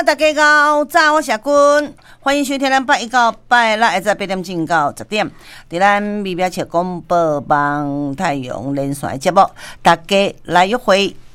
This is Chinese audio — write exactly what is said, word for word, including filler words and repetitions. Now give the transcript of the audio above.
大家好，早我是阿君，欢迎收听咱八一到八六下晝八點鐘到十點，在咱美妙切廣播網太陽連線節目，大家來約會。